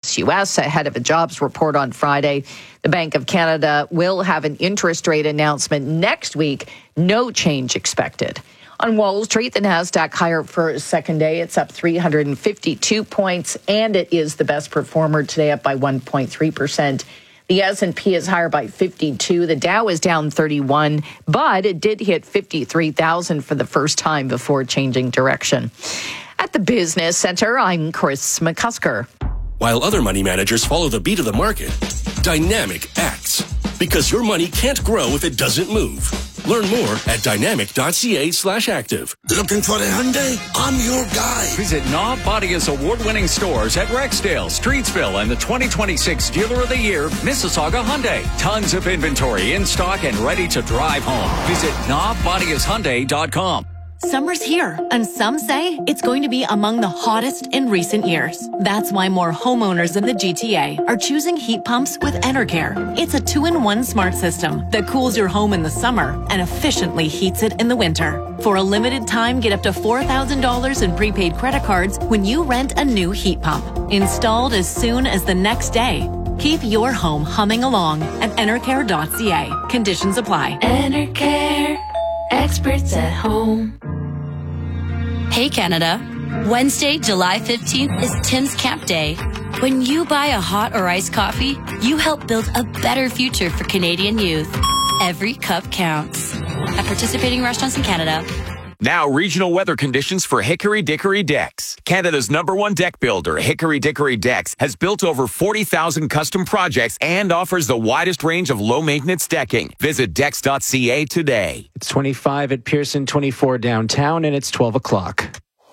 stocks U.S. ahead of a jobs report on Friday. The Bank of Canada will have an interest rate announcement next week. No change expected. On Wall Street, the Nasdaq higher for a second day. It's up 352 points, and it is the best performer today, up by 1.3%. The S&P is higher by 52. The Dow is down 31, but it did hit 53,000 for the first time before changing direction. At the Business Center, I'm Chris McCusker. While other money managers follow the beat of the market, Dynamic acts. Because your money can't grow if it doesn't move. Learn more at dynamic.ca/active. Looking for a Hyundai? I'm your guy. Visit Knob Bodia's award-winning stores at Rexdale, Streetsville, and the 2026 Dealer of the Year, Mississauga Hyundai. Tons of inventory in stock and ready to drive home. Visit knobbodiashyundai.com. Summer's here, and some say it's going to be among the hottest in recent years. That's why more homeowners in the GTA are choosing heat pumps with Enercare. It's a 2-in-1 smart system that cools your home in the summer and efficiently heats it in the winter. For a limited time, get up to $4,000 in prepaid credit cards when you rent a new heat pump. Installed as soon as the next day. Keep your home humming along at Enercare.ca. Conditions apply. Enercare. Experts at home. Hey Canada, Wednesday, July 15th is Tim's Camp Day. When you buy a hot or iced coffee, you help build a better future for Canadian youth. Every cup counts. At participating restaurants in Canada. Now, regional weather conditions for Hickory Dickory Decks. Canada's #1 deck builder, Hickory Dickory Decks, has built over 40,000 custom projects and offers the widest range of low-maintenance decking. Visit decks.ca today. It's 25 at Pearson, 24 downtown, and it's 12 o'clock.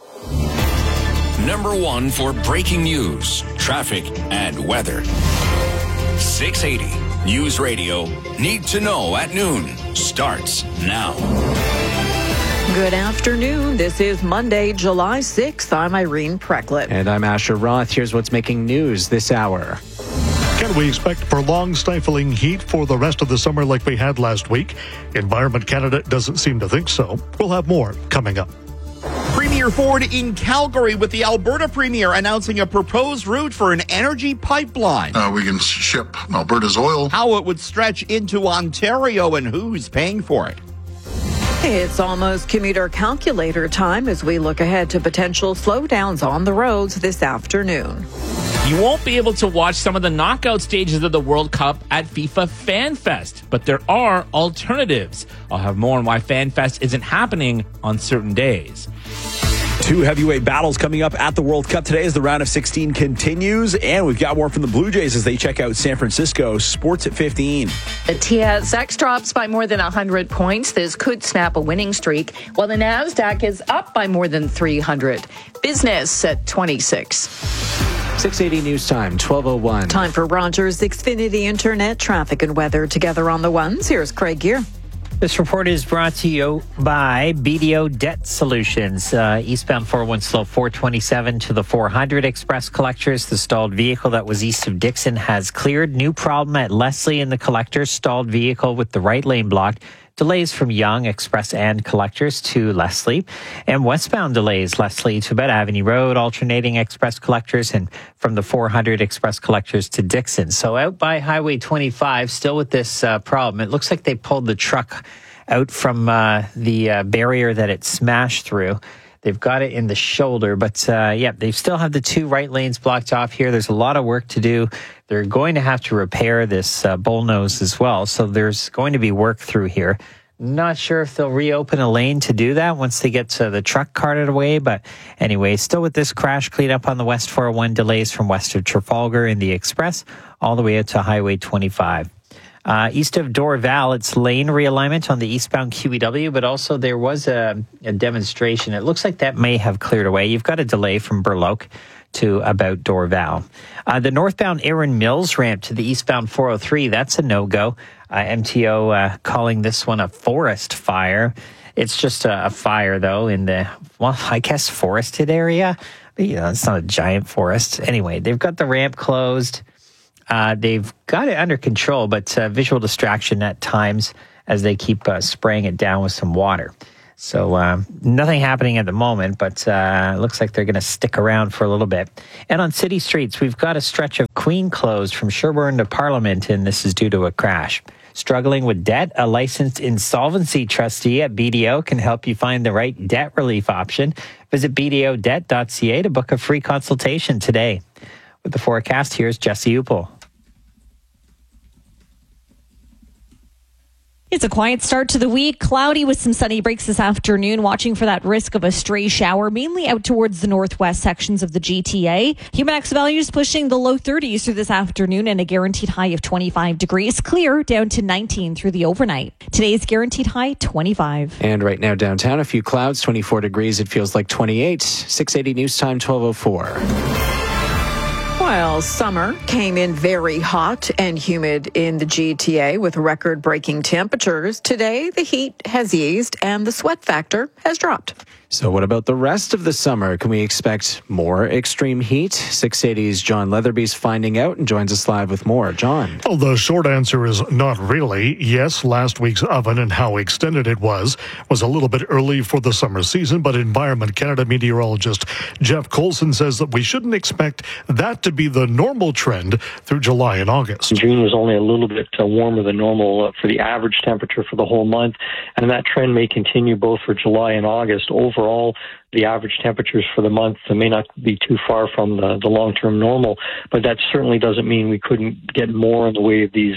#1 for breaking news, traffic, and weather. 680 News Radio. Need to know at noon. Starts now. Good afternoon. This is Monday, July 6th. I'm Irene Precklett. And I'm Asher Roth. Here's what's making news this hour. Can we expect prolonged stifling heat for the rest of the summer like we had last week? Environment Canada doesn't seem to think so. We'll have more coming up. Premier Ford in Calgary with the Alberta Premier announcing a proposed route for an energy pipeline. We can ship Alberta's oil. How it would stretch into Ontario and who's paying for it. It's almost commuter calculator time as we look ahead to potential slowdowns on the roads this afternoon. You won't be able to watch some of the knockout stages of the World Cup at FIFA Fan Fest, but there are alternatives. I'll have more on why Fan Fest isn't happening on certain days. Two heavyweight battles coming up at the World Cup today as the round of 16 continues. And we've got more from the Blue Jays as they check out San Francisco. Sports at 15. The TSX drops by more than 100 points. This could snap a winning streak, while the NASDAQ is up by more than 300. Business at 26. 680 news time, 12:01. Time for Rogers Xfinity Internet traffic and weather together on the ones. Here's Craig Gear. This report is brought to you by BDO Debt Solutions. Eastbound 401 slow 427 to the 400 Express collectors. The stalled vehicle that was east of Dixon has cleared. New problem at Leslie in the collectors. Stalled vehicle with the right lane blocked. Delays from Yonge Express and collectors to Leslie. And westbound delays, Leslie to Bed Avenue Road, alternating express collectors, and from the 400 express collectors to Dixon. So out by Highway 25, still with this problem. It looks like they pulled the truck out from the barrier that it smashed through. They've got it in the shoulder, but they still have the two right lanes blocked off here. There's a lot of work to do. They're going to have to repair this bullnose as well, so there's going to be work through here. Not sure if they'll reopen a lane to do that once they get the truck carted away, but anyway, still with this crash cleanup on the West 401, delays from west of Trafalgar in the Express all the way out to Highway 25. East of Dorval, it's lane realignment on the eastbound QEW, but also there was a demonstration. It looks like that may have cleared away. You've got a delay from Burloak to about Dorval. The northbound Erin Mills ramp to the eastbound 403, that's a no-go. MTO calling this one a forest fire. It's just a fire, though, in the, I guess, forested area. It's not a giant forest. Anyway, they've got the ramp closed. They've got it under control, but visual distraction at times as they keep spraying it down with some water. So nothing happening at the moment, but it looks like they're going to stick around for a little bit. And on city streets, we've got a stretch of Queen closed from Sherbourne to Parliament, and this is due to a crash. Struggling with debt? A licensed insolvency trustee at BDO can help you find the right debt relief option. Visit bdodebt.ca to book a free consultation today. With the forecast, here's Jesse Upel. It's a quiet start to the week. Cloudy with some sunny breaks this afternoon. Watching for that risk of a stray shower, mainly out towards the northwest sections of the GTA. Humax values pushing the low 30s through this afternoon and a guaranteed high of 25 degrees. Clear down to 19 through the overnight. Today's guaranteed high, 25. And right now downtown, a few clouds, 24 degrees. It feels like 28. 680 News Time, 12:04. Well, summer came in very hot and humid in the GTA with record-breaking temperatures. Today, the heat has eased and the sweat factor has dropped. So what about the rest of the summer? Can we expect more extreme heat? 680's John Leatherby's finding out and joins us live with more. John. Well, the short answer is not really. Yes, last week's oven and how extended it was a little bit early for the summer season, but Environment Canada meteorologist Jeff Colson says that we shouldn't expect that to be the normal trend through July and August. June was only a little bit warmer than normal for the average temperature for the whole month, and that trend may continue both for July and August. Overall, the average temperatures for the month may not be too far from the long-term normal, but that certainly doesn't mean we couldn't get more in the way of these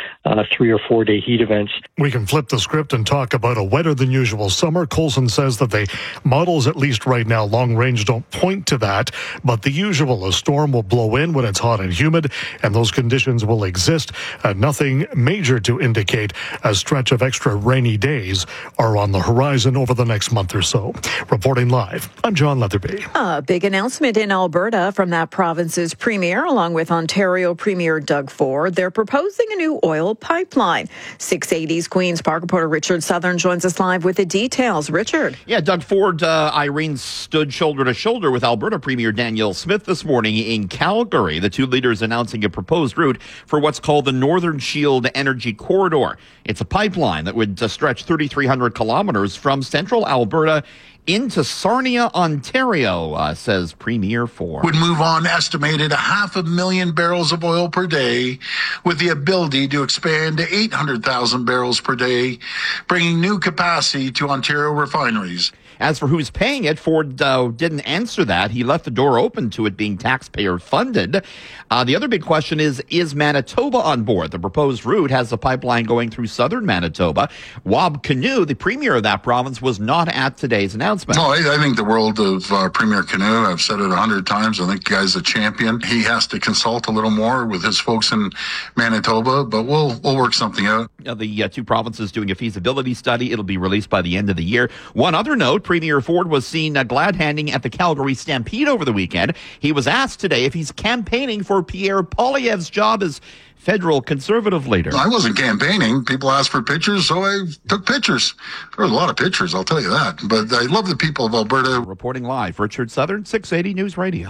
3 or 4 day heat events. We can flip the script and talk about a wetter than usual summer. Colson says that the models, at least right now, long range, don't point to that, but the usual, a storm will blow in when it's hot and humid, and those conditions will exist. Nothing major to indicate a stretch of extra rainy days are on the horizon over the next month or so. Reporting live, I'm John Leatherby. A big announcement in Alberta from that province's premier, along with Ontario Premier Doug Ford. They're proposing a new oil pipeline. 680's Queen's Park reporter Richard Southern joins us live with the details. Richard. Yeah, Doug Ford, Irene stood shoulder to shoulder with Alberta Premier Danielle Smith this morning in Calgary. The two leaders announcing a proposed route for what's called the Northern Shield Energy Corridor. It's a pipeline that would stretch 3,300 kilometers from central Alberta into Sarnia, Ontario, says Premier Ford. Would move on estimated 500,000 barrels of oil per day with the ability to expand to 800,000 barrels per day, bringing new capacity to Ontario refineries. As for who's paying it, Ford didn't answer that. He left the door open to it being taxpayer funded. The other big question is Manitoba on board? The proposed route has a pipeline going through southern Manitoba. Wab Kinew, the premier of that province, was not at today's announcement. No, I think the world of Premier Kinew. I've said it 100 times. I think the guy's a champion. He has to consult a little more with his folks in Manitoba, but we'll work something out. The two provinces doing a feasibility study. It'll be released by the end of the year. One other note, Premier Ford was seen glad-handing at the Calgary Stampede over the weekend. He was asked today if he's campaigning for Pierre Poilievre's job as federal conservative leader. I wasn't campaigning. People asked for pictures, so I took pictures. There was a lot of pictures, I'll tell you that. But I love the people of Alberta. Reporting live, Richard Southern, 680 News Radio.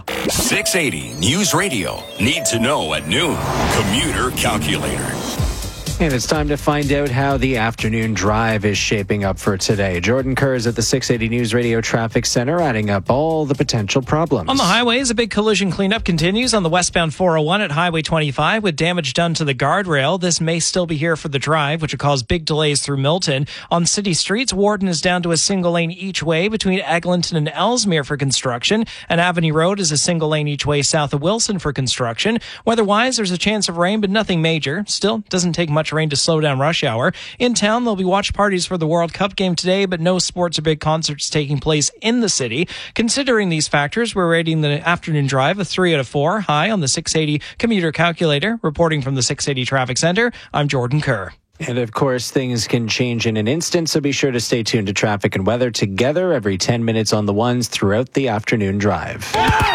680 News Radio. Need to know at noon. Commuter Calculator. And it's time to find out how the afternoon drive is shaping up for today. Jordan Kerr is at the 680 News Radio Traffic Center, adding up all the potential problems. On the highways, a big collision cleanup continues on the westbound 401 at Highway 25 with damage done to the guardrail. This may still be here for the drive, which will cause big delays through Milton. On city streets, Warden is down to a single lane each way between Eglinton and Ellesmere for construction, and Avenue Road is a single lane each way south of Wilson for construction. Weather-wise, there's a chance of rain, but nothing major. Still, doesn't take much rain to slow down rush hour. In town, there'll be watch parties for the World Cup game today, but no sports or big concerts taking place in the city. Considering these factors, we're rating the afternoon drive a 3 out of 4, high on the 680 commuter calculator. Reporting from the 680 Traffic Center, I'm Jordan Kerr. And of course, things can change in an instant, so be sure to stay tuned to traffic and weather together every 10 minutes on the ones throughout the afternoon drive.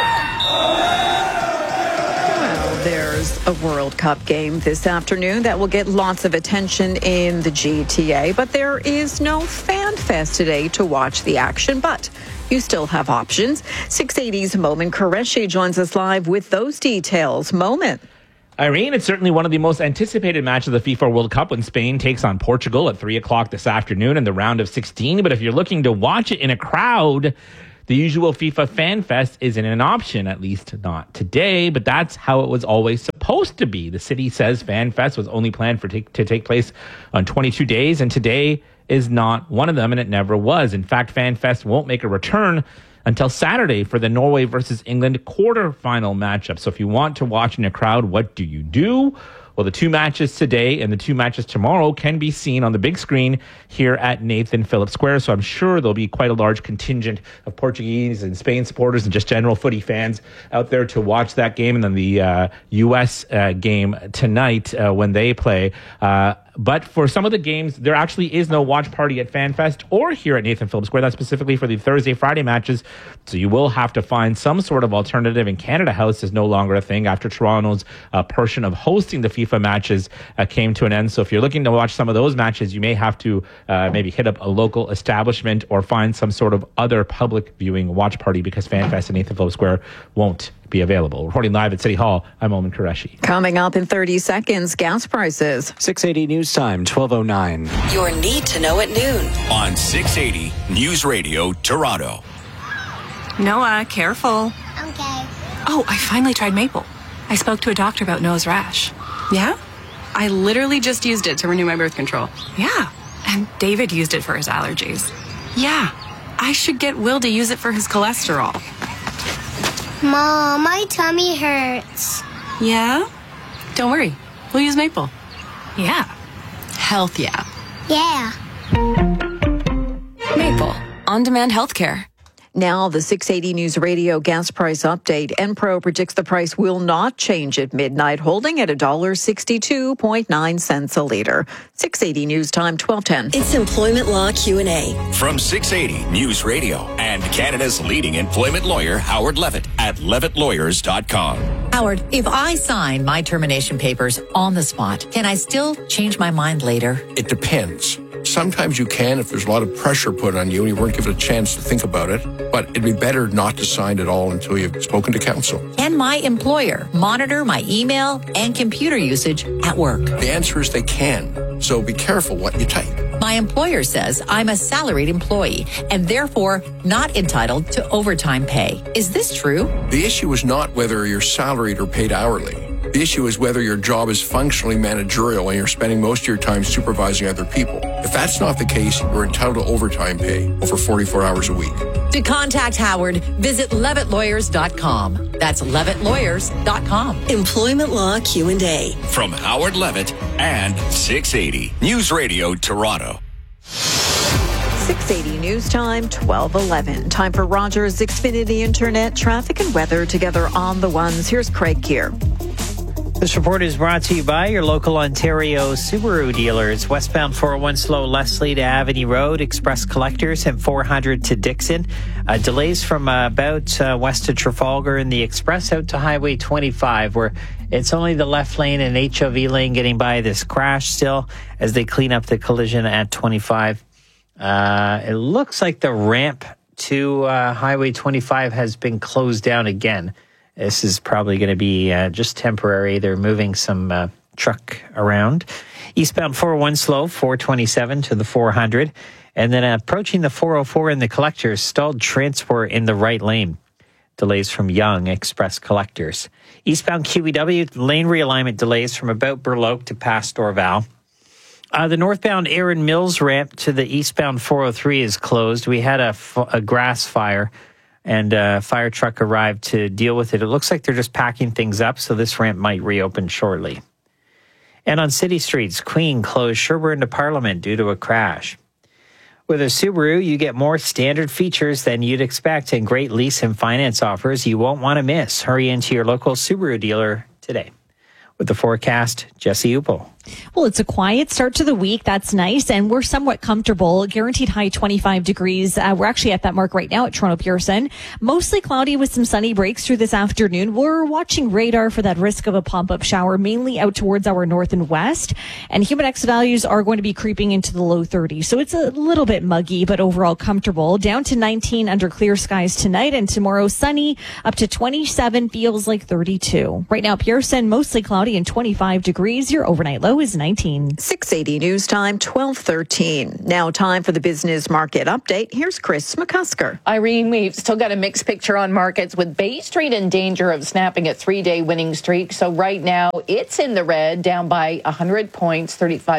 There's a World Cup game this afternoon that will get lots of attention in the GTA, but there is no fan fest today to watch the action, but you still have options. 680's Moment Qureshi joins us live with those details. Moment. Irene, it's certainly one of the most anticipated matches of the FIFA World Cup when Spain takes on Portugal at 3 o'clock this afternoon in the round of 16. But if you're looking to watch it in a crowd, the usual FIFA Fan Fest isn't an option, at least not today, but that's how it was always supposed supposed to be. The city says FanFest was only planned to take place on 22 days, and today is not one of them, and it never was. In fact, FanFest won't make a return until Saturday for the Norway versus England quarterfinal matchup. So if you want to watch in a crowd, what do you do? Well, the two matches today and the two matches tomorrow can be seen on the big screen here at Nathan Phillips Square. So I'm sure there'll be quite a large contingent of Portuguese and Spain supporters and just general footy fans out there to watch that game. And then the U.S. game tonight when they play. But for some of the games, there actually is no watch party at FanFest or here at Nathan Phillips Square. That's specifically for the Thursday, Friday matches. So you will have to find some sort of alternative. And Canada House is no longer a thing after Toronto's portion of hosting the FIFA matches came to an end. So if you're looking to watch some of those matches, you may have to maybe hit up a local establishment or find some sort of other public viewing watch party because FanFest at Nathan Phillips Square won't be available. Reporting live at City Hall, I'm Oman Qureshi. Coming up in 30 seconds, gas prices. 680 News Time, 12:09. Your need to know at noon. On 680 News Radio Toronto. Noah, careful. Okay. Oh, I finally tried maple. I spoke to a doctor about Noah's rash. Yeah? I literally just used it to renew my birth control. Yeah. And David used it for his allergies. Yeah. I should get Will to use it for his cholesterol. Mom, my tummy hurts. Yeah? Don't worry. We'll use maple. Yeah. Health, yeah. Yeah. Maple. On-demand healthcare. Now, the 680 News Radio gas price update. Enpro predicts the price will not change at midnight, holding at $1.62.9 a liter. 680 News Time, 12:10. It's Employment Law Q&A. From 680 News Radio and Canada's leading employment lawyer, Howard Levitt, at levittlawyers.com. Howard, if I sign my termination papers on the spot, can I still change my mind later? It depends. Sometimes you can if there's a lot of pressure put on you and you weren't given a chance to think about it. But it'd be better not to sign at all until you've spoken to counsel. Can my employer monitor my email and computer usage at work? The answer is they can. So be careful what you type. My employer says I'm a salaried employee and therefore not entitled to overtime pay. Is this true? The issue is not whether you're salaried or paid hourly. The issue is whether your job is functionally managerial and you're spending most of your time supervising other people. If that's not the case, you're entitled to overtime pay over 44 hours a week. To contact Howard, visit levittlawyers.com. That's levittlawyers.com. Employment Law Q&A. From Howard Levitt and 680 News Radio Toronto. 680 News Time, 12:11. Time for Rogers Xfinity Internet traffic and weather together on the ones. Here's Craig Keir. This report is brought to you by your local Ontario Subaru dealers. Westbound 401 slow Leslie to Avenue Road, Express Collectors, and 400 to Dixon. Delays from about west of Trafalgar in the Express out to Highway 25, where it's only the left lane and HOV lane getting by this crash still as they clean up the collision at 25. It looks like the ramp to Highway 25 has been closed down again. This is probably going to be just temporary. They're moving some truck around. Eastbound 401 slow, 427 to the 400. And then approaching the 404 in the Collectors, stalled transport in the right lane. Delays from Young Express Collectors. Eastbound QEW, lane realignment delays from about Burloak to past Dorval. The northbound Erin Mills ramp to the eastbound 403 is closed. We had a grass fire, and a fire truck arrived to deal with it. It looks like they're just packing things up, so this ramp might reopen shortly. And on city streets, Queen closed Sherbourne to Parliament due to a crash. With a Subaru, you get more standard features than you'd expect and great lease and finance offers you won't want to miss. Hurry into your local Subaru dealer today. With the forecast, Jesse Upel. Well, it's a quiet start to the week. That's nice. And we're somewhat comfortable. Guaranteed high 25 degrees. We're actually at that mark right now at Toronto Pearson. Mostly cloudy with some sunny breaks through this afternoon. We're watching radar for that risk of a pop-up shower, mainly out towards our north and west. And humid X values are going to be creeping into the low 30s. So it's a little bit muggy, but overall comfortable. Down to 19 under clear skies tonight, and tomorrow sunny up to 27, feels like 32. Right now, Pearson, mostly cloudy and 25 degrees. Your overnight low low is 19. 680 News Time, 12:13. Now time for the business market update. Here's Chris McCusker. Irene, we've still got a mixed picture on markets with Bay Street in danger of snapping a 3-day winning streak. So right now it's in the red, down by 100 points,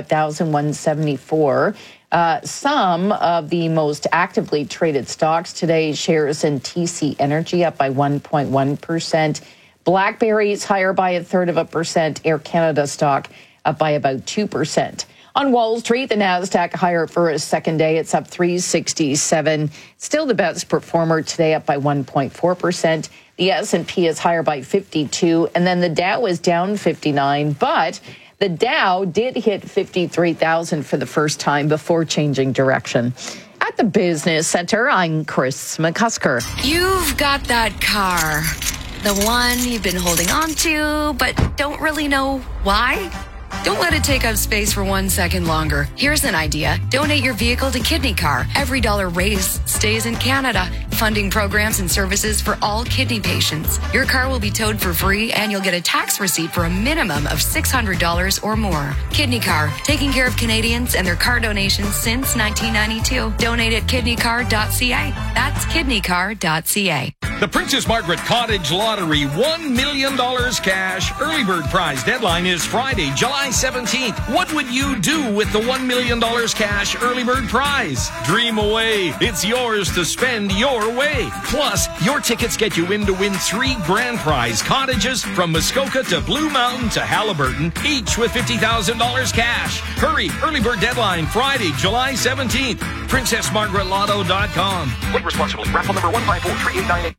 35,174. Some of the most actively traded stocks today, shares in TC Energy up by 1.1%. BlackBerry's higher by 1/3%. Air Canada stock up by about 2%. On Wall Street, the Nasdaq higher for a second day. It's up 367. Still the best performer today, up by 1.4%. The S&P is higher by 52. And then the Dow is down 59. But the Dow did hit 53,000 for the first time before changing direction. At the Business Center, I'm Chris McCusker. You've got that car. The one you've been holding on to, but don't really know why? Don't let it take up space for 1 second longer. Here's an idea. Donate your vehicle to Kidney Car. Every dollar raised stays in Canada, funding programs and services for all kidney patients. Your car will be towed for free, and you'll get a tax receipt for a minimum of $600 or more. Kidney Car, taking care of Canadians and their car donations since 1992. Donate at kidneycar.ca. That's kidneycar.ca. The Princess Margaret Cottage Lottery $1 million cash early bird prize deadline is Friday, July 17th. What would you do with the $1 million cash early bird prize? Dream away. It's yours to spend your way. Plus, your tickets get you in to win 3 grand prize cottages from Muskoka to Blue Mountain to Halliburton, each with $50,000 cash. Hurry. Early bird deadline Friday, July 17th. PrincessMargaretLotto.com. Play responsibly. Raffle number 1543898.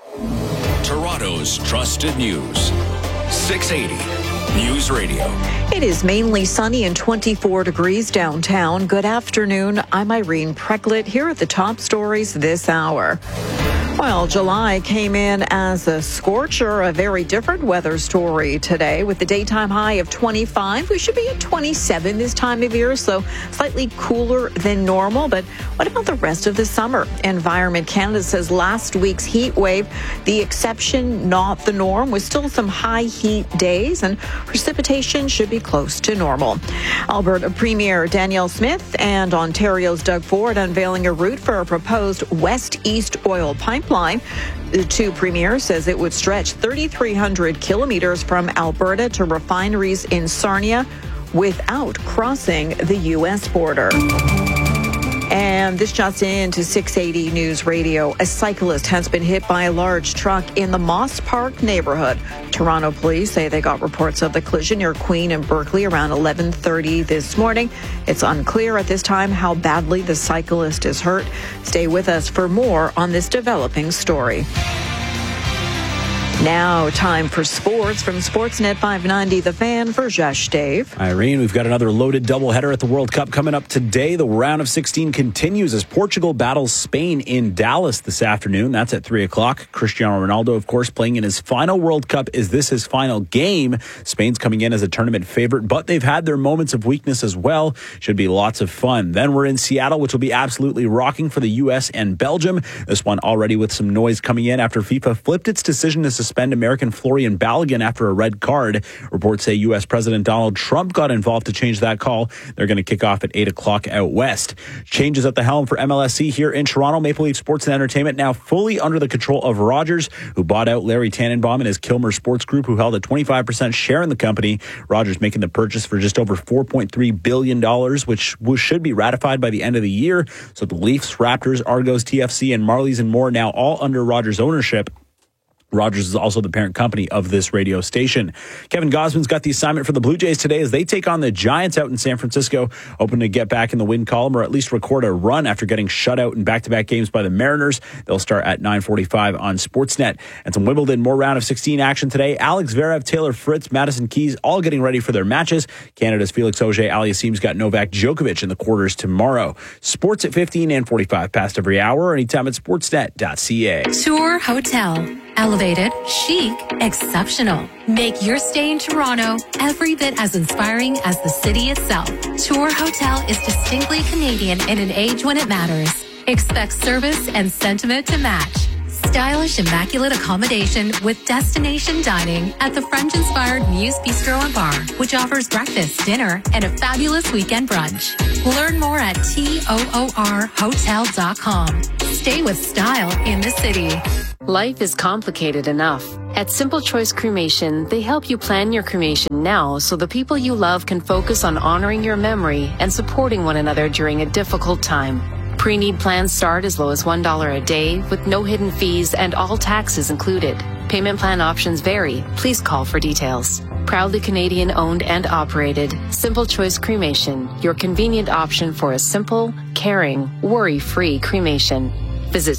Toronto's trusted news. 680 News Radio. It is mainly sunny and 24 degrees downtown. Good afternoon. I'm Irene Precklett. Here are the top stories this hour. Well, July came in as a scorcher, a very different weather story today with the daytime high of 25. We should be at 27 this time of year, so slightly cooler than normal. But what about the rest of the summer? Environment Canada says last week's heat wave, the exception, not the norm, with still some high heat days, and precipitation should be close to normal. Alberta Premier Danielle Smith and Ontario's Doug Ford unveiling a route for a proposed west-east oil pipeline. The two premiers says it would stretch 3,300 kilometers from Alberta to refineries in Sarnia without crossing the U.S. border. And this just into 680 News Radio. A cyclist has been hit by a large truck in the Moss Park neighborhood. Toronto police say they got reports of the collision near Queen and Berkeley around 11:30 this morning. It's unclear at this time how badly the cyclist is hurt. Stay with us for more on this developing story. Now, time for sports from Sportsnet 590, The Fan, for Josh Dave. Irene, we've got another loaded doubleheader at the World Cup coming up today. The round of 16 continues as Portugal battles Spain in Dallas this afternoon. That's at 3 o'clock. Cristiano Ronaldo, of course, playing in his final World Cup. Is this his final game? Spain's coming in as a tournament favorite, but they've had their moments of weakness as well. Should be lots of fun. Then we're in Seattle, which will be absolutely rocking for the U.S. and Belgium. This one already with some noise coming in after FIFA flipped its decision to suspend American Florian Balogun after a red card. Reports say U.S. President Donald Trump got involved to change that call. They're going to kick off at 8 o'clock out west. Changes at the helm for MLSE here in Toronto. Maple Leaf Sports and Entertainment now fully under the control of Rogers, who bought out Larry Tannenbaum and his Kilmer Sports Group, who held a 25% share in the company. Rogers making the purchase for just over $4.3 billion, which should be ratified by the end of the year. So the Leafs, Raptors, Argos, TFC, and Marlies and more now all under Rogers' ownership. Rogers is also the parent company of this radio station. Kevin Gosman's got the assignment for the Blue Jays today as they take on the Giants out in San Francisco, hoping to get back in the win column or at least record a run after getting shut out in back-to-back games by the Mariners. They'll start at 9:45 on Sportsnet. And some Wimbledon, more round of 16 action today. Alex Zverev, Taylor Fritz, Madison Keys, all getting ready for their matches. Canada's Felix Auger-Aliassime's got Novak Djokovic in the quarters tomorrow. Sports at 15 and 45 past every hour, or anytime at sportsnet.ca. Tour Hotel. Elevated, chic, exceptional. Make your stay in Toronto every bit as inspiring as the city itself. Tour Hotel is distinctly Canadian in an age when it matters. Expect service and sentiment to match. Stylish, immaculate accommodation with destination dining at the French-inspired Muse Bistro and Bar, which offers breakfast, dinner, and a fabulous weekend brunch. Learn more at TOORhotel.com. Stay with style in the city. Life is complicated enough. At Simple Choice Cremation, they help you plan your cremation now so the people you love can focus on honoring your memory and supporting one another during a difficult time. Pre-need plans start as low as $1 a day with no hidden fees and all taxes included. Payment plan options vary. Please call for details. Proudly Canadian owned and operated, Simple Choice Cremation, your convenient option for a simple, caring, worry-free cremation. Visit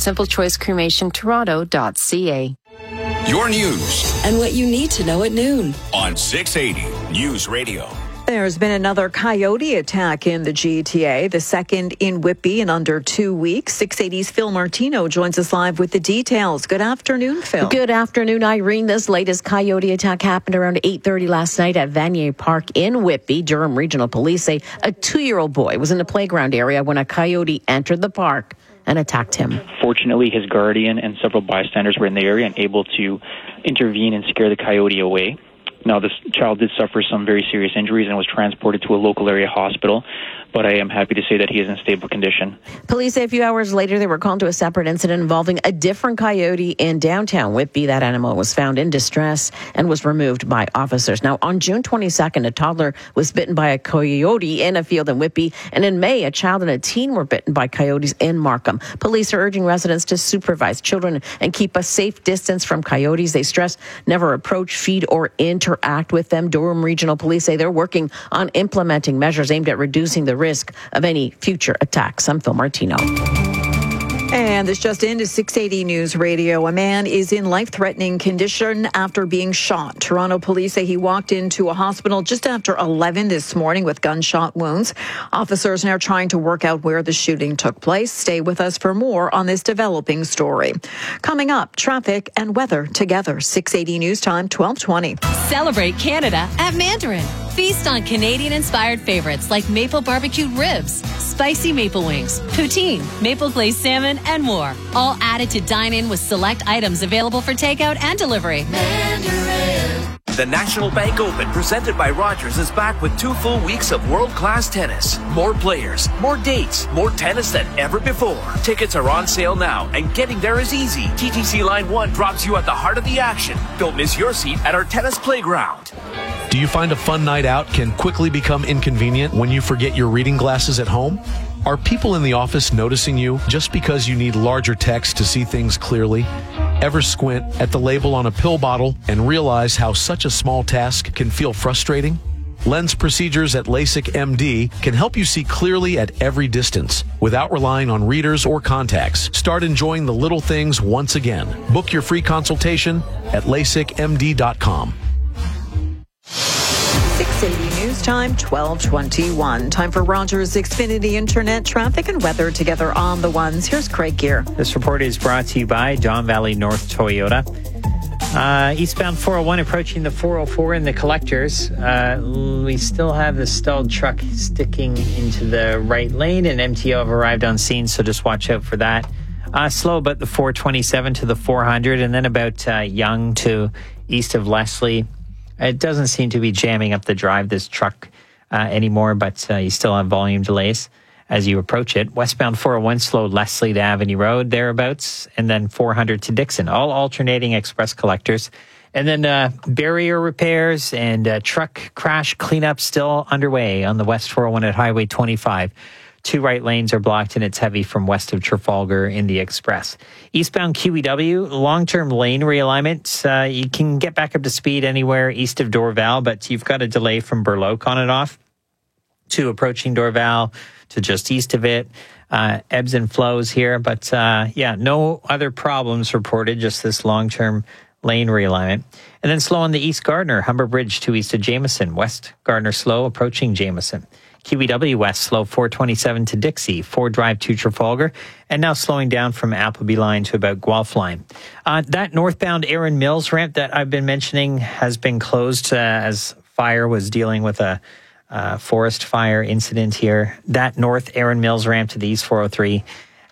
simplechoicecremationtoronto.ca. Your news And what you need to know at noon. on 680 News Radio. There's been another coyote attack in the GTA, the second in Whitby in under 2 weeks. 680's Phil Martino joins us live with the details. Good afternoon, Phil. Good afternoon, Irene. This latest coyote attack happened around 8:30 last night at Vanier Park in Whitby. Durham Regional Police say a 2-year-old boy was in the playground area when a coyote entered the park and attacked him. Fortunately, his guardian and several bystanders were in the area and able to intervene and scare the coyote away. Now, this child did suffer some very serious injuries and was transported to a local area hospital, but I am happy to say that he is in stable condition. Police say a few hours later they were called to a separate incident involving a different coyote in downtown Whitby. That animal was found in distress and was removed by officers. Now, on June 22nd, a toddler was bitten by a coyote in a field in Whitby, and in May, a child and a teen were bitten by coyotes in Markham. Police are urging residents to supervise children and keep a safe distance from coyotes. They stress never approach, feed, or interact with them. Durham Regional Police say they're working on implementing measures aimed at reducing the risk of any future attacks. I'm Phil Martino. And this just into 680 News Radio. A man is in life-threatening condition after being shot. Toronto police say he walked into a hospital just after 11 this morning with gunshot wounds. Officers are now trying to work out where the shooting took place. Stay with us for more on this developing story. Coming up, traffic and weather together. 680 News Time, 12:20. Celebrate Canada at Mandarin. Feast on Canadian-inspired favorites like maple barbecued ribs, spicy maple wings, poutine, maple glazed salmon, and more. All added to dine in with select items available for takeout and delivery. The National Bank Open, presented by Rogers, is back with 2 full weeks of world-class tennis. More players, more dates, more tennis than ever before. Tickets are on sale now, and getting there is easy. TTC Line 1 drops you at the heart of the action. Don't miss your seat at our tennis playground. Do you find a fun night out can quickly become inconvenient when you forget your reading glasses at home? Are people in the office noticing you just because you need larger text to see things clearly? Ever squint at the label on a pill bottle and realize how such a small task can feel frustrating? Lens procedures at LASIK MD can help you see clearly at every distance without relying on readers or contacts. Start enjoying the little things once again. Book your free consultation at LASIKMD.com. 680 News Time, 12:21. Time for Rogers Xfinity Internet traffic and weather together on the ones. Here's Craig Gear. This report is brought to you by Don Valley North Toyota. Eastbound 401 approaching the 404 in the collectors. We still have the stalled truck sticking into the right lane, and MTO have arrived on scene, so just watch out for that. Slow about the 427 to the 400, and then about Yonge to east of Leslie. It doesn't seem to be jamming up the drive, this truck, anymore, but you still have volume delays as you approach it. Westbound 401 slow Leslie to Avenue Road, thereabouts, and then 400 to Dixon, all alternating express collectors. And then barrier repairs and truck crash cleanup still underway on the West 401 at Highway 25. 2 right lanes are blocked, and it's heavy from west of Trafalgar in the express. Eastbound QEW, long-term lane realignment. You can get back up to speed anywhere east of Dorval, but you've got a delay from Burloak on and off to approaching Dorval to just east of it. Ebbs and flows here, but no other problems reported, just this long-term lane realignment. And then slow on the East Gardner, Humber Bridge to east of Jameson. West Gardner slow approaching Jameson. QEW West slow 427 to Dixie, 4 drive to Trafalgar, and now slowing down from Appleby Line to about Guelph Line. That northbound Erin Mills ramp that I've been mentioning has been closed as fire was dealing with a forest fire incident here. That north Erin Mills ramp to the East 403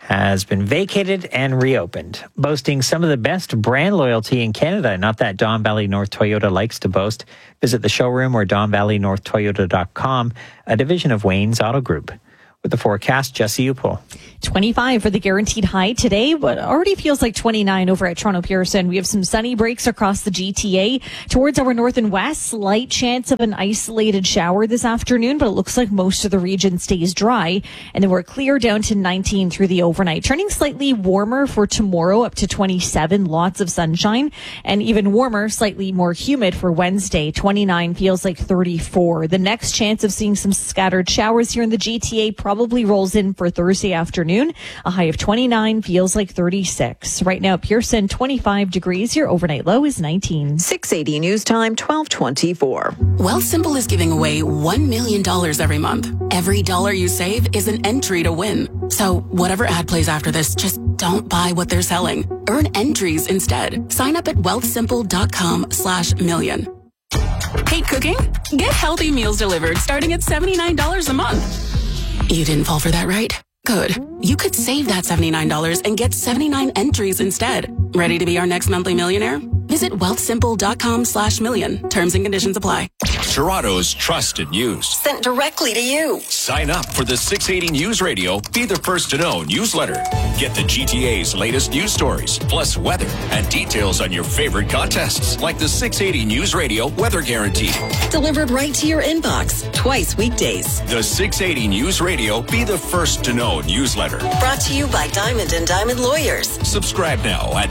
has been vacated and reopened, boasting some of the best brand loyalty in Canada. Not that Don Valley North Toyota likes to boast. Visit the showroom or DonValleyNorthToyota.com, a division of Wayne's Auto Group. With the forecast, Jesse Upol. 25 for the guaranteed high today, but already feels like 29 over at Toronto Pearson. We have some sunny breaks across the GTA. Towards our north and west, slight chance of an isolated shower this afternoon, but it looks like most of the region stays dry. And then we're clear down to 19 through the overnight. Turning slightly warmer for tomorrow, up to 27, lots of sunshine. And even warmer, slightly more humid for Wednesday. 29 feels like 34. The next chance of seeing some scattered showers here in the GTA probably rolls in for Thursday afternoon. A high of 29 feels like 36. Right now, Pearson, 25 degrees. Your overnight low is 19. 680 News Time, 1224. Wealthsimple is giving away $1 million every month. Every dollar you save is an entry to win. So whatever ad plays after this, just don't buy what they're selling. Earn entries instead. Sign up at wealthsimple.com/million. Hate cooking? Get healthy meals delivered starting at $79 a month. You didn't fall for that, right? Good. You could save that $79 and get 79 entries instead. Ready to be our next monthly millionaire? Visit wealthsimple.com/million. Terms and conditions apply. Toronto's trusted news. Sent directly to you. Sign up for the 680 News Radio Be the First to Know newsletter. Get the GTA's latest news stories, plus weather and details on your favorite contests, like the 680 News Radio Weather Guarantee. Delivered right to your inbox, twice weekdays. The 680 News Radio Be the First to Know newsletter. Brought to you by Diamond and Diamond Lawyers. Subscribe now at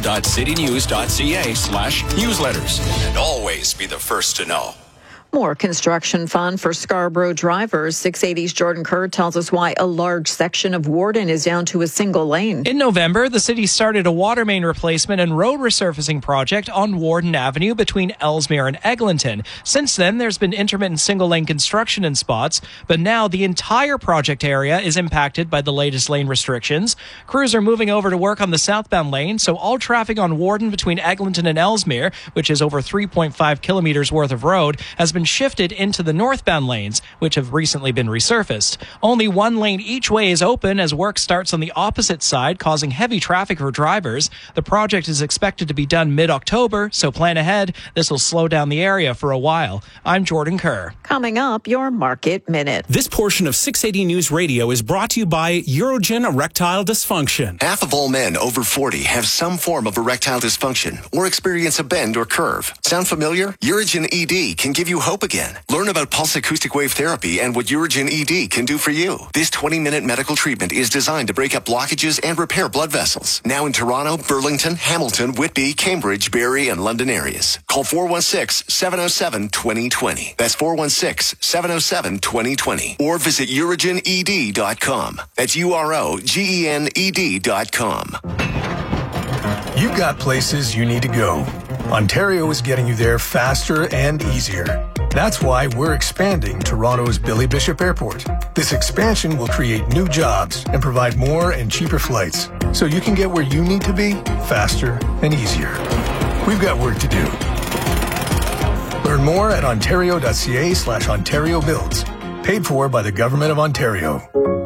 toronto.citynews.ca/newsletters. And always be the first to know. More construction fun for Scarborough drivers. 680's Jordan Kerr tells us why a large section of Warden is down to a single lane. In November, the city started a water main replacement and road resurfacing project on Warden Avenue between Ellesmere and Eglinton. Since then, there's been intermittent single-lane construction in spots, but now the entire project area is impacted by the latest lane restrictions. Crews are moving over to work on the southbound lane, so all traffic on Warden between Eglinton and Ellesmere, which is over 3.5 kilometers worth of road, has been shifted into the northbound lanes, which have recently been resurfaced. Only one lane each way is open as work starts on the opposite side, causing heavy traffic for drivers. The project is expected to be done mid-October, so plan ahead. This will slow down the area for a while. I'm Jordan Kerr. Coming up, your Market Minute. This portion of 680 News Radio is brought to you by Urogen Erectile Dysfunction. Half of all men over 40 have some form of erectile dysfunction or experience a bend or curve. Sound familiar? Urogen ED can give you hope again. Learn about pulse acoustic wave therapy and what Urogen ED can do for you. This 20-minute medical treatment is designed to break up blockages and repair blood vessels. Now in Toronto, Burlington, Hamilton, Whitby, Cambridge, Barrie, and London areas. Call 416-707-2020. That's 416-707-2020. Or visit urogened.com. That's UROGENED.com. You've got places you need to go. Ontario is getting you there faster and easier. That's why we're expanding Toronto's Billy Bishop Airport. This expansion will create new jobs and provide more and cheaper flights, so you can get where you need to be faster and easier. We've got work to do. Learn more at ontario.ca/Ontario Builds. Paid for by the Government of Ontario.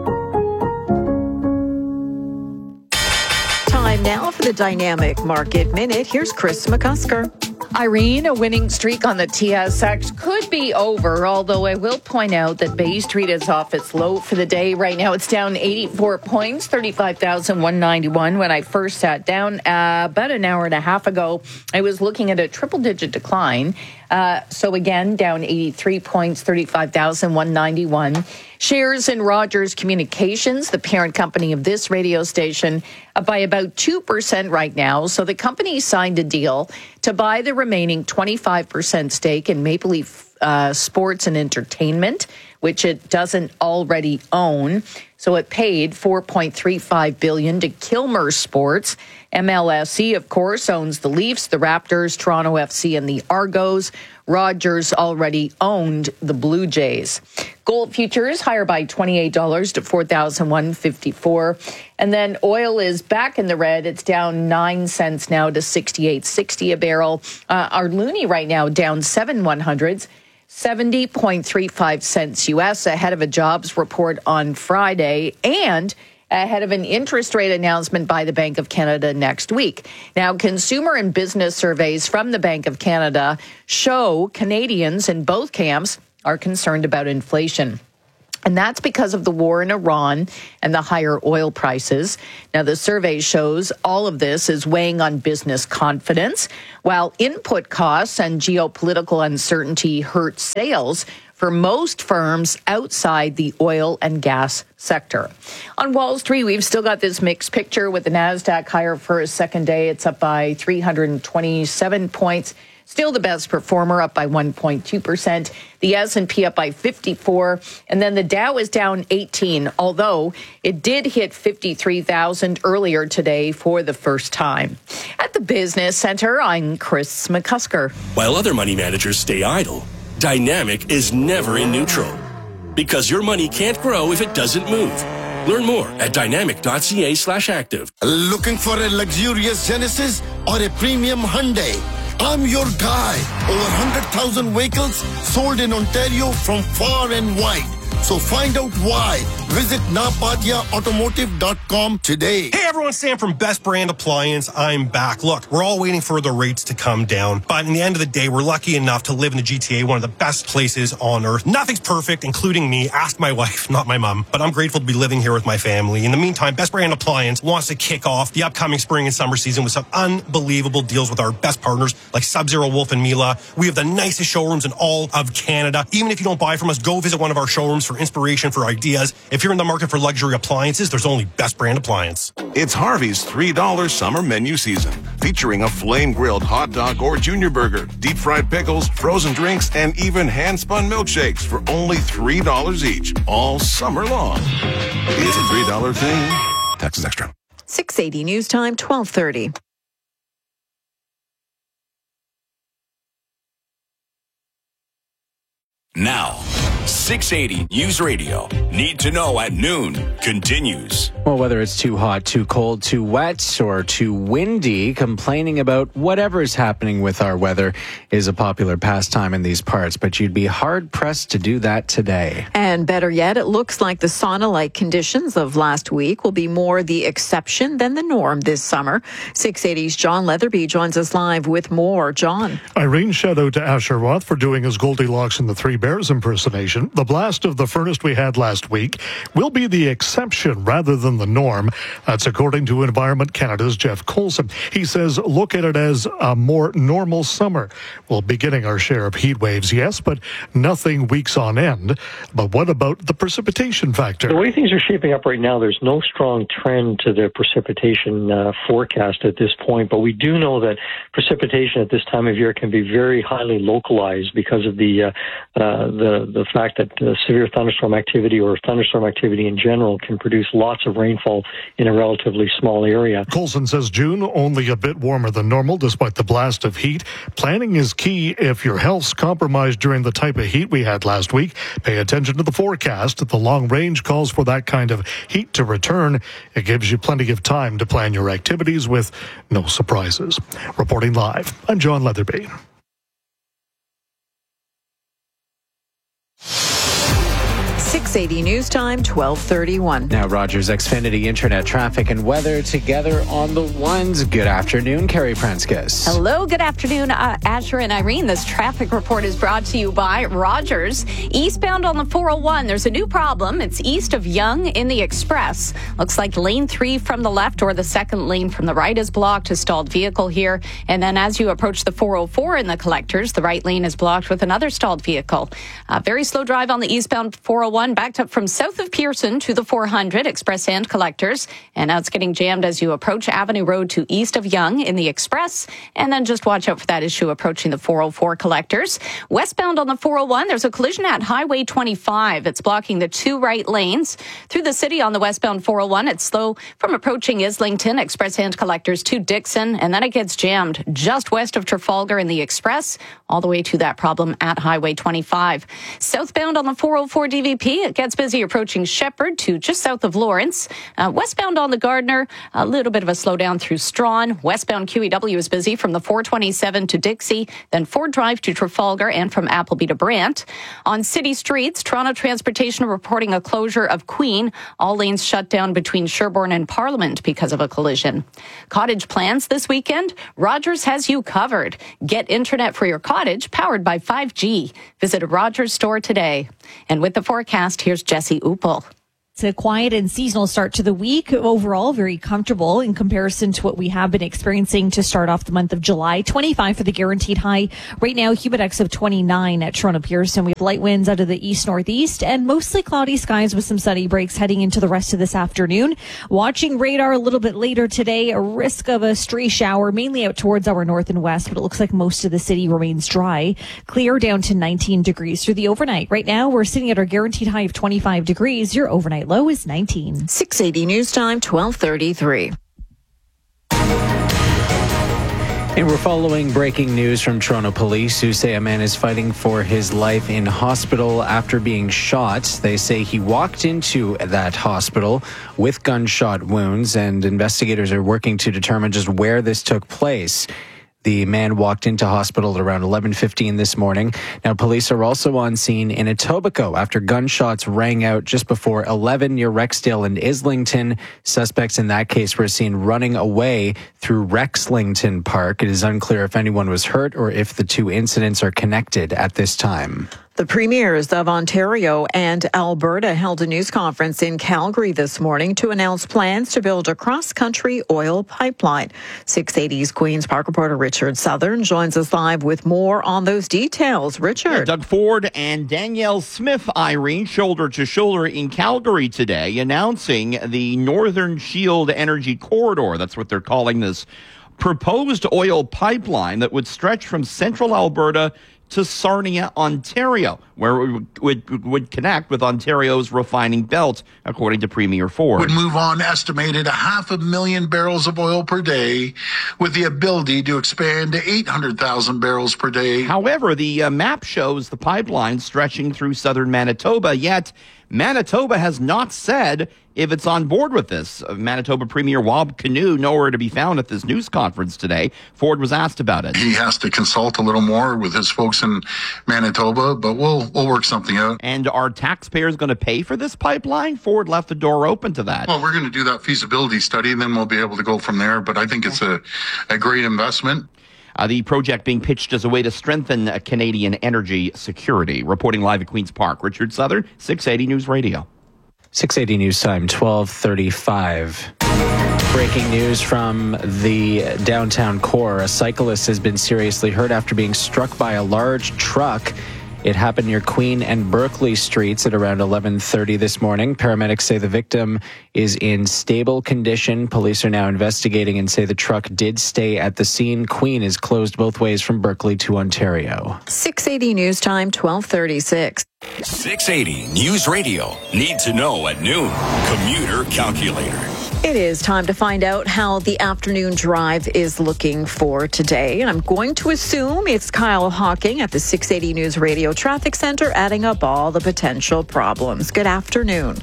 Time now for the Dynamic Market Minute. Here's Chris McCusker. Irene, a winning streak on the TSX could be over, although I will point out that Bay Street is off its low for the day. Right now it's down 84 points, 35,191. When I first sat down about an hour and a half ago, I was looking at a triple-digit decline. So again, down 83 points, 35,191. Shares in Rogers Communications, the parent company of this radio station, by about 2% right now. So the company signed a deal to buy the remaining 25% stake in Maple Leaf Sports and Entertainment, which it doesn't already own. So it paid $4.35 billion to Kilmer Sports. MLSE, of course, owns the Leafs, the Raptors, Toronto FC, and the Argos. Rogers already owned the Blue Jays. Gold futures higher by $28 to $4,154. And then oil is back in the red. It's down 9 cents now to $68.60 a barrel. Our loonie right now down 7/100ths. 70.35 cents U.S. ahead of a jobs report on Friday. And ahead of an interest rate announcement by the Bank of Canada next week. Now, consumer and business surveys from the Bank of Canada show Canadians in both camps are concerned about inflation. And that's because of the war in Iran and the higher oil prices. Now, the survey shows all of this is weighing on business confidence, while input costs and geopolitical uncertainty hurt sales for most firms outside the oil and gas sector. On Wall Street, we've still got this mixed picture with the NASDAQ higher for a second day. It's up by 327 points. Still the best performer, up by 1.2%. The S&P up by 54. And then the Dow is down 18, although it did hit 53,000 earlier today for the first time. At the Business Center, I'm Chris McCusker. While other money managers stay idle, Dynamic is never in neutral. Because your money can't grow if it doesn't move. Learn more at dynamic.ca/active. Looking for a luxurious Genesis or a premium Hyundai? I'm your guy. Over 100,000 vehicles sold in Ontario from far and wide. So find out why. Visit napatiaautomotive.com today. Hey everyone, Sam from Best Brand Appliance. I'm back. Look, we're all waiting for the rates to come down. But in the end of the day, we're lucky enough to live in the GTA, one of the best places on earth. Nothing's perfect, including me. Ask my wife, not my mom. But I'm grateful to be living here with my family. In the meantime, Best Brand Appliance wants to kick off the upcoming spring and summer season with some unbelievable deals with our best partners like Sub-Zero, Wolf, and Mila. We have the nicest showrooms in all of Canada. Even if you don't buy from us, go visit one of our showrooms for inspiration, for ideas. If you're in the market for luxury appliances, there's only Best Brand Appliance. It's Harvey's $3 summer menu season, featuring a flame-grilled hot dog or junior burger, deep-fried pickles, frozen drinks, and even hand-spun milkshakes for only $3 each, all summer long. It's a $3 thing. Taxes extra. 680 News Time, 1230. Now, 680 News Radio. Need to know at noon continues. Well, whether it's too hot, too cold, too wet, or too windy, complaining about whatever is happening with our weather is a popular pastime in these parts, but you'd be hard-pressed to do that today. And better yet, it looks like the sauna-like conditions of last week will be more the exception than the norm this summer. 680's John Leatherby joins us live with more. John. Irene, shout out to Asher Roth for doing his Goldilocks and the Three Bears impersonation. The blast of the furnace we had last week will be the exception rather than the norm. That's according to Environment Canada's Jeff Coulson. He says, look at it as a more normal summer. We'll be getting our share of heat waves, yes, but nothing weeks on end. But what about the precipitation factor? The way things are shaping up right now, there's no strong trend to the precipitation forecast at this point, but we do know that precipitation at this time of year can be very highly localized because of the fact that severe thunderstorm activity or thunderstorm activity in general can produce lots of rainfall in a relatively small area. Coulson says June only a bit warmer than normal despite the blast of heat. Planning is key if your health's compromised during the type of heat we had last week. Pay attention to the forecast. The long range calls for that kind of heat to return. It gives you plenty of time to plan your activities with no surprises. Reporting live, I'm John Leatherby. 680 News Time, 1231. Now, Rogers Xfinity Internet traffic and weather together on the ones. Good afternoon, Carrie Prenskus. Hello, good afternoon, Asher and Irene. This traffic report is brought to you by Rogers. Eastbound on the 401, there's a new problem. It's east of Yonge in the Express. Looks like lane 3 from the left or the second lane from the right is blocked. A stalled vehicle here. And then as you approach the 404 in the collectors, the right lane is blocked with another stalled vehicle. Very slow drive on the eastbound 401. Backed up from south of Pearson to the 400 Express and Collectors. And now it's getting jammed as you approach Avenue Road to east of Yonge in the Express. And then just watch out for that issue approaching the 404 Collectors. Westbound on the 401, there's a collision at Highway 25. It's blocking the 2 right lanes. Through the city on the westbound 401, it's slow from approaching Islington, Express and Collectors to Dixon. And then it gets jammed just west of Trafalgar in the Express, all the way to that problem at Highway 25. Southbound on the 404 DVP, it gets busy approaching Shepherd to just south of Lawrence. Westbound on the Gardiner, a little bit of a slowdown through Strawn. Westbound QEW is busy from the 427 to Dixie, then Ford Drive to Trafalgar, and from Appleby to Brant. On city streets, Toronto Transportation reporting a closure of Queen. All lanes shut down between Sherbourne and Parliament because of a collision. Cottage plans this weekend? Rogers has you covered. Get internet for your cottage powered by 5G. Visit a Rogers store today. And with the forecast, here's Jesse Uppel. It's a quiet and seasonal start to the week. Overall, very comfortable in comparison to what we have been experiencing to start off the month of July. 25 for the guaranteed high. Right now, humidex of 29 at Toronto Pearson. We have light winds out of the east-northeast and mostly cloudy skies with some sunny breaks heading into the rest of this afternoon. Watching radar a little bit later today, a risk of a stray shower, mainly out towards our north and west, but it looks like most of the city remains dry. Clear down to 19 degrees through the overnight. Right now, we're sitting at our guaranteed high of 25 degrees. Your overnight low is 19. 680 News Time, 12:33. And we're following breaking news from Toronto police who say a man is fighting for his life in hospital after being shot. They say he walked into that hospital with gunshot wounds, and investigators are working to determine just where this took place. The man walked into hospital at around 11:15 this morning. Now, police are also on scene in Etobicoke after gunshots rang out just before 11 near Rexdale and Islington. Suspects in that case were seen running away through Rexlington Park. It is unclear if anyone was hurt or if the two incidents are connected at this time. The premiers of Ontario and Alberta held a news conference in Calgary this morning to announce plans to build a cross-country oil pipeline. 680's Queen's Park reporter Richard Southern joins us live with more on those details. Richard. Yeah, Doug Ford and Danielle Smith, Irene, shoulder to shoulder in Calgary today, announcing the Northern Shield Energy Corridor. That's what they're calling this proposed oil pipeline that would stretch from central Alberta to Sarnia, Ontario, where it would connect with Ontario's refining belt, according to Premier Ford. Would move on estimated 500,000 barrels of oil per day, with the ability to expand to 800,000 barrels per day. However, the map shows the pipeline stretching through southern Manitoba, yet Manitoba has not said if it's on board with this. Manitoba Premier Wab Kinew nowhere to be found at this news conference today. Ford was asked about it. He has to consult a little more with his folks in Manitoba, but we'll work something out. And are taxpayers going to pay for this pipeline? Ford left the door open to that. Well, we're going to do that feasibility study, and then we'll be able to go from there. But I think it's a great investment. The project being pitched as a way to strengthen Canadian energy security. Reporting live at Queen's Park, Richard Southern, 680 News Radio. 680 News Time, 12:35. Breaking news from the downtown core. A cyclist has been seriously hurt after being struck by a large truck. It happened near Queen and Berkeley Streets at around 11:30 this morning. Paramedics say the victim is in stable condition. Police are now investigating and say the truck did stay at the scene. Queen is closed both ways from Berkeley to Ontario. 680 News Time, 12:36. 680 News Radio. Need to know at noon. Commuter Calculator. It is time to find out how the afternoon drive is looking for today. And I'm going to assume it's Kyle Hawking at the 680 News Radio Traffic Center adding up all the potential problems. Good afternoon.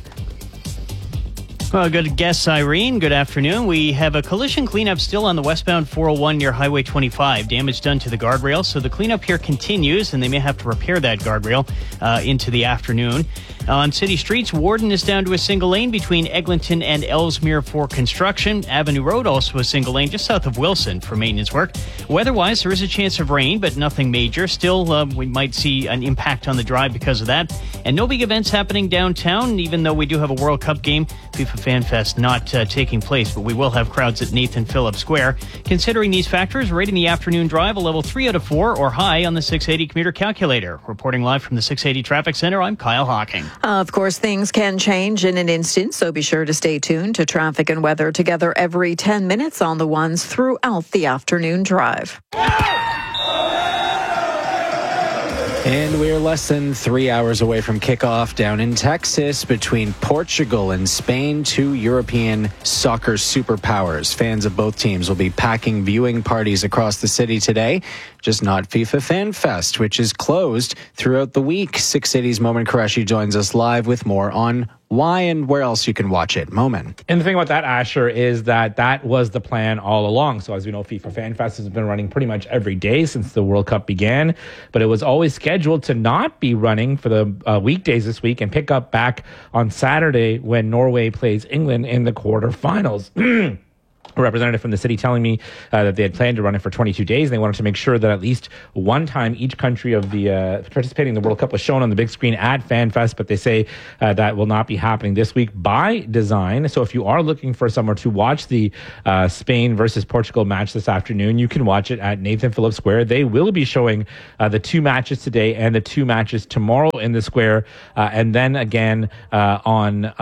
Well, good guess, Irene. Good afternoon. We have a collision cleanup still on the westbound 401 near Highway 25. Damage done to the guardrail, so the cleanup here continues, and they may have to repair that guardrail into the afternoon. On city streets, Warden is down to a single lane between Eglinton and Ellesmere for construction. Avenue Road also a single lane just south of Wilson for maintenance work. Weather-wise, there is a chance of rain, but nothing major. Still, we might see an impact on the drive because of that. And no big events happening downtown, even though we do have a World Cup game. FIFA Fan Fest not taking place, but we will have crowds at Nathan Phillips Square. Considering these factors, rating the afternoon drive a level 3 out of 4 or high on the 680 commuter calculator. Reporting live from the 680 Traffic Center, I'm Kyle Hawking. Of course, things can change in an instant, so be sure to stay tuned to traffic and weather together every 10 minutes on the ones throughout the afternoon drive. And we're less than 3 hours away from kickoff down in Texas between Portugal and Spain, two European soccer superpowers. Fans of both teams will be packing viewing parties across the city today, just not FIFA Fan Fest, which is closed throughout the week. 680's Momin Qureshi joins us live with more on why and where else you can watch it. Momin. And the thing about that, Asher, is that was the plan all along. So as we know, FIFA Fan Fest has been running pretty much every day since the World Cup began, but it was always scheduled to not be running for the weekdays this week and pick up back on Saturday when Norway plays England in the quarterfinals. A representative from the city telling me that they had planned to run it for 22 days. And they wanted to make sure that at least one time each country of the participating in the World Cup was shown on the big screen at FanFest. But they say that will not be happening this week by design. So if you are looking for somewhere to watch the Spain versus Portugal match this afternoon, you can watch it at Nathan Phillips Square. They will be showing the two matches today and the two matches tomorrow in the square. And then again on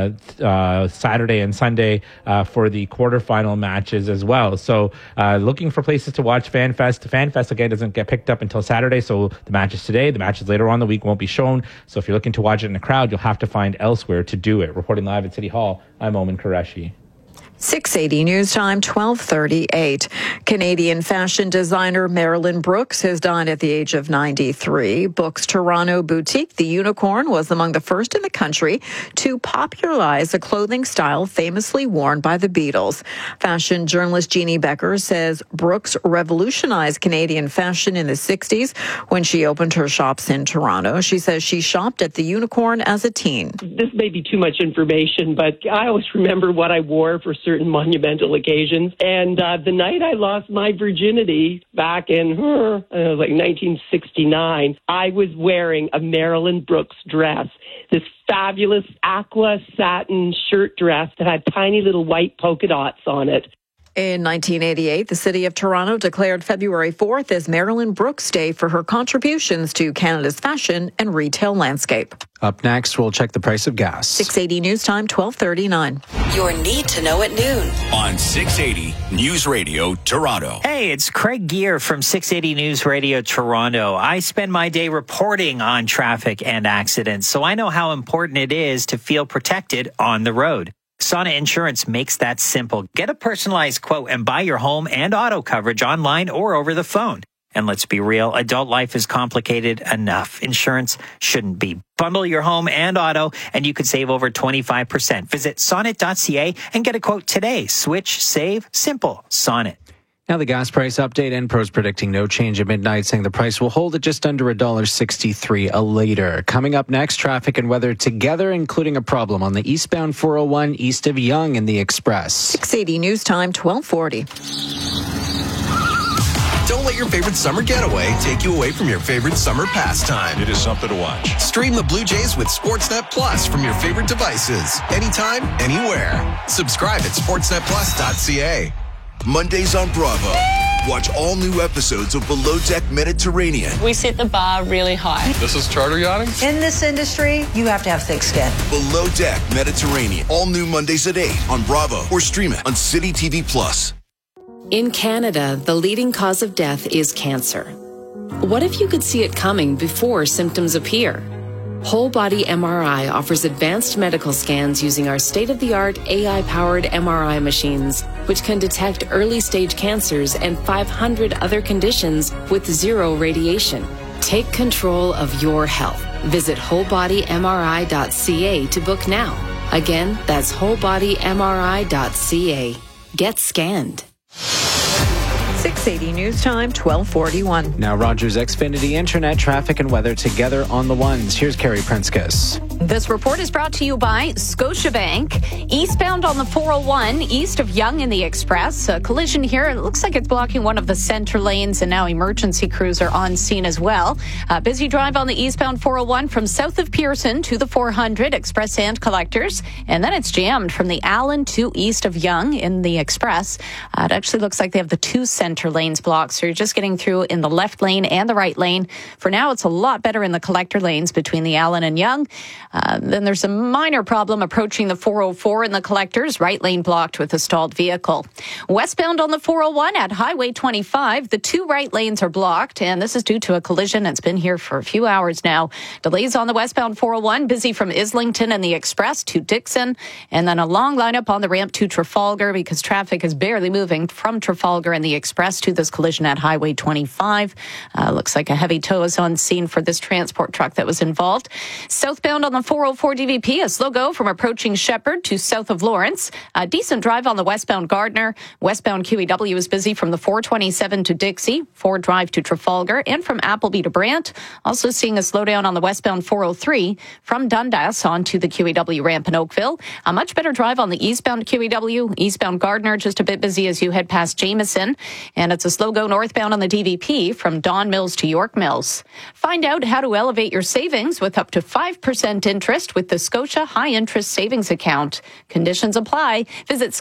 Saturday and Sunday for the quarterfinal matches as well. So looking for places to watch FanFest. FanFest, again, doesn't get picked up until Saturday, so the matches today, the matches later on in the week won't be shown. So if you're looking to watch it in a crowd, you'll have to find elsewhere to do it. Reporting live at City Hall, I'm Momin Qureshi. 680 News Time, 12:38. Canadian fashion designer Marilyn Brooks has died at the age of 93. Brooks' Toronto boutique, The Unicorn, was among the first in the country to popularize a clothing style famously worn by the Beatles. Fashion journalist Jeannie Becker says Brooks revolutionized Canadian fashion in the 60s when she opened her shops in Toronto. She says she shopped at The Unicorn as a teen. This may be too much information, but I always remember what I wore for certain monumental occasions. And the night I lost my virginity back in like 1969, I was wearing a Marilyn Brooks dress, this fabulous aqua satin shirt dress that had tiny little white polka dots on it. In 1988, the city of Toronto declared February 4th as Marilyn Brooks Day for her contributions to Canada's fashion and retail landscape. Up next, we'll check the price of gas. 680 News Time, 12:39. Your need to know at noon. On 680 News Radio Toronto. Hey, it's Craig Gear from 680 News Radio Toronto. I spend my day reporting on traffic and accidents, so I know how important it is to feel protected on the road. Sonnet Insurance makes that simple. Get a personalized quote and buy your home and auto coverage online or over the phone. And let's be real, adult life is complicated enough. Insurance shouldn't be. Bundle your home and auto, and you could save over 25%. Visit sonnet.ca and get a quote today. Switch, save, simple. Sonnet. Now the gas price update. Enpro's predicting no change at midnight, saying the price will hold at just under $1.63 a liter. Coming up next, traffic and weather together, including a problem on the eastbound 401 east of Yonge in the Express. 680 News Time, 12:40. Don't let your favorite summer getaway take you away from your favorite summer pastime. It is something to watch. Stream the Blue Jays with Sportsnet Plus from your favorite devices. Anytime, anywhere. Subscribe at sportsnetplus.ca. Mondays on Bravo. Watch all new episodes of Below Deck Mediterranean. We set the bar really high. This is charter yachting? In this industry, you have to have thick skin. Below Deck Mediterranean. All new Mondays at 8 on Bravo or stream it on City TV Plus. In Canada, the leading cause of death is cancer. What if you could see it coming before symptoms appear? Whole Body MRI offers advanced medical scans using our state-of-the-art AI-powered MRI machines, which can detect early-stage cancers and 500 other conditions with zero radiation. Take control of your health. Visit wholebodymri.ca to book now. Again, that's wholebodymri.ca. Get scanned. 680 News Time, 12:41. Now Rogers Xfinity Internet, traffic and weather together on the ones. Here's Carrie Prinskus. This report is brought to you by Scotiabank. Eastbound on the 401, east of Yonge in the Express. A collision here. It looks like it's blocking one of the center lanes, and now emergency crews are on scene as well. Busy drive on the eastbound 401 from south of Pearson to the 400 Express and Collectors. And then it's jammed from the Allen to east of Yonge in the Express. It actually looks like they have the two center lanes blocked. So you're just getting through in the left lane and the right lane. For now, it's a lot better in the collector lanes between the Allen and Yonge. Then there's a minor problem approaching the 404 in the collectors. Right lane blocked with a stalled vehicle. Westbound on the 401 at Highway 25, the two right lanes are blocked, and this is due to a collision. It's been here for a few hours now. Delays on the westbound 401, busy from Islington and the Express to Dixon, and then a long lineup on the ramp to Trafalgar because traffic is barely moving from Trafalgar and the Express to this collision at Highway 25. Looks like a heavy tow is on scene for this transport truck that was involved. Southbound on the 404 DVP, a slow go from approaching Shepherd to south of Lawrence. A decent drive on the westbound Gardner. Westbound QEW is busy from the 427 to Dixie, Ford Drive to Trafalgar, and from Appleby to Brant. Also seeing a slowdown on the westbound 403 from Dundas onto the QEW ramp in Oakville. A much better drive on the eastbound QEW. Eastbound Gardner just a bit busy as you head past Jameson. And it's a slow go northbound on the DVP from Don Mills to York Mills. Find out how to elevate your savings with up to 5% interest with the Scotia High Interest Savings Account. Conditions apply. Visit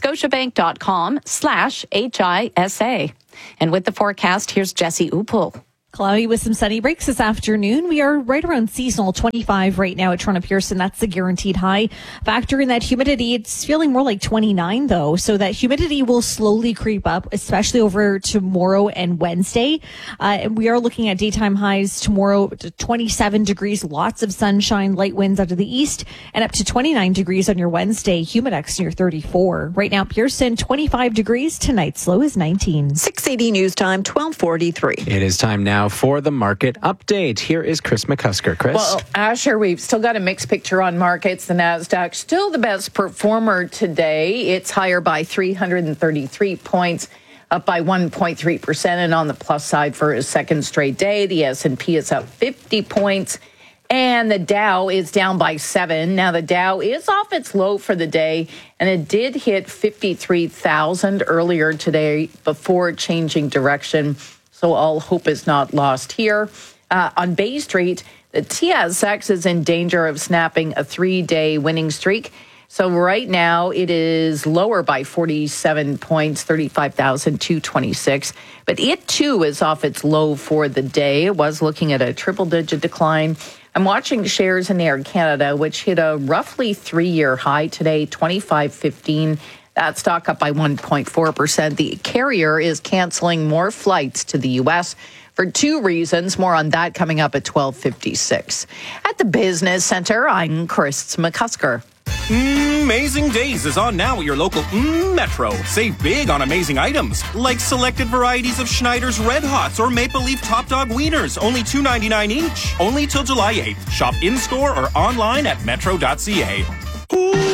scotiabank.com/HISA. And with the forecast, here's Jesse Upel. Cloudy with some sunny breaks this afternoon. We are right around seasonal 25 right now at Toronto Pearson. That's the guaranteed high. Factor in that humidity. It's feeling more like 29 though. So that humidity will slowly creep up, especially over tomorrow and Wednesday. We are looking at daytime highs tomorrow to 27 degrees, lots of sunshine, light winds out of the east, and up to 29 degrees on your Wednesday. Humidex near 34. Right now, Pearson, 25 degrees. Tonight's low is 19. 680 News Time, 12:43. It is time now for the market update. Here is Chris McCusker. Chris? Well, Asher, we've still got a mixed picture on markets. The Nasdaq still the best performer today. It's higher by 333 points, up by 1.3%, and on the plus side for a second straight day. The S&P is up 50 points, and the Dow is down by 7. Now, the Dow is off its low for the day, and it did hit 53,000 earlier today before changing direction. So all hope is not lost here. On Bay Street, the TSX is in danger of snapping a 3-day winning streak. So right now it is lower by 47 points, 35,226. But it too is off its low for the day. It was looking at a triple-digit decline. I'm watching shares in Air Canada, which hit a roughly 3-year high today, 25.15. That stock up by 1.4%. The carrier is canceling more flights to the U.S. for 2 reasons. More on that coming up at 12:56. At the Business Center, I'm Chris McCusker. Amazing Days is on now at your local Metro. Save big on amazing items, like selected varieties of Schneider's Red Hots or Maple Leaf Top Dog Wieners, only $2.99 each. Only till July 8th. Shop in-store or online at metro.ca.